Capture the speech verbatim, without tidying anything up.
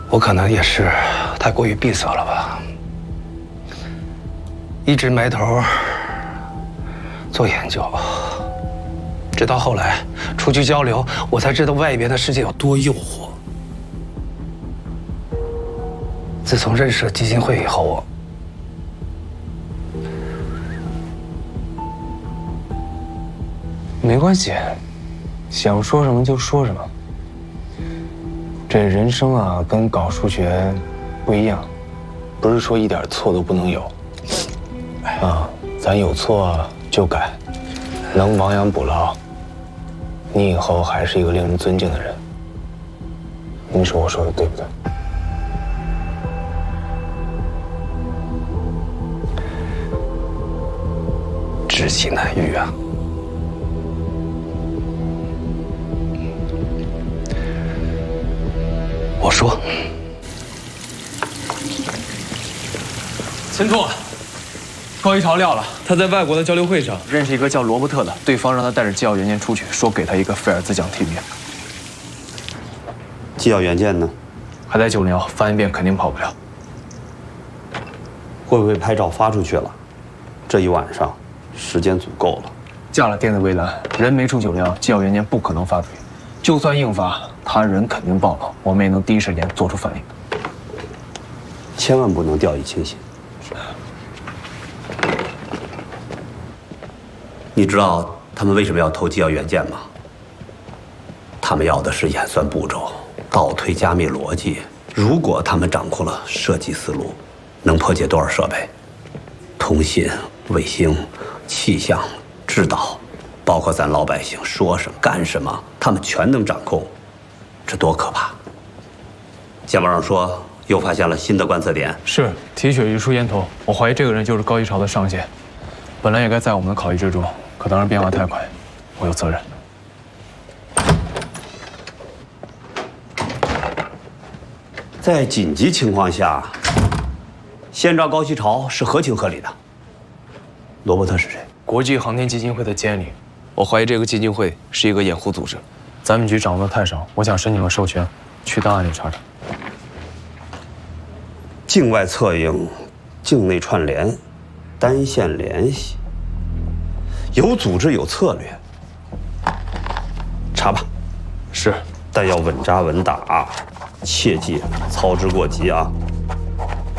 我可能也是太过于闭塞了吧，一直埋头做研究，直到后来出去交流，我才知道外边的世界有多诱惑。自从认识了基金会以后，我没关系，想说什么就说什么。这人生啊，跟搞数学不一样，不是说一点错都不能有。啊，咱有错就改，能亡羊补牢，你以后还是一个令人尊敬的人。你说我说的对不对？ 知己难遇啊。 我说， 秦兔，高一潮撂了。他在外国的交流会上认识一个叫罗伯特的，对方让他带着纪要原件出去，说给他一个菲尔兹奖提名。 纪要原件呢？ 还在九零幺，翻一遍肯定跑不了。 会不会拍照发出去了？这一晚上时间足够了。 架了电子围栏，人没出九零幺，纪要原件不可能发出去。就算硬发，他人肯定暴露，我们也能第一时间做出反应。 千万不能掉以轻心。你知道他们为什么要偷纪要原件吗？他们要的是演算步骤，倒推加密逻辑。如果他们掌控了设计思路，能破解多少设备？通信、卫星、气象、制导，包括咱老百姓说什么干什么，他们全能掌控，这多可怕！简报上说又发现了新的观测点， 是提取一束烟头，我怀疑这个人就是高一潮的上线，本来也该在我们的考虑之中，可当时变化太快，我有责任。 在紧急情况下，先抓高希潮是合情合理的。罗伯特是谁？ 国际航天基金会的监理，我怀疑这个基金会是一个掩护组织。咱们局掌握的太少，我想申请个授权，去档案里查查。 境外策应，境内串联，单线联系，有组织有策略。查吧。 是， 但要稳扎稳打，切忌操之过急啊。